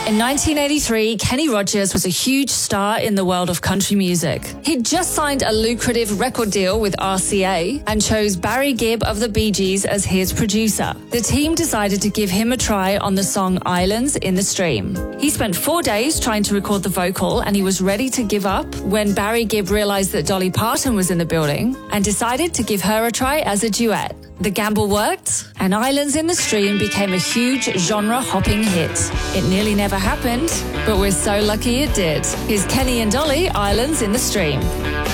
In 1983, Kenny Rogers was a huge star in the world of country music. He'd just signed a lucrative record deal with RCA and chose Barry Gibb of the Bee Gees as his producer. The team decided to give him a try on the song Islands in the Stream. He spent 4 days trying to record the vocal and he was ready to give up when Barry Gibb realized that Dolly Parton was in the building and decided to give her a try as a duet. The gamble worked, and Islands in the Stream became a huge genre-hopping hit. It nearly never happened, but we're so lucky it did. Here's Kenny and Dolly, Islands in the Stream.